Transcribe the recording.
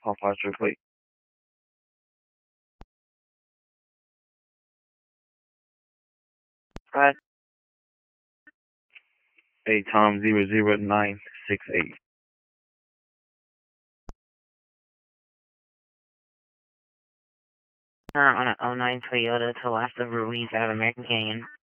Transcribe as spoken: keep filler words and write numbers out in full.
How fast your plate? Right. Hey, Tom, zero zero nine six eight. On a oh nine Toyota Talasa Ruiz out of American Canyon.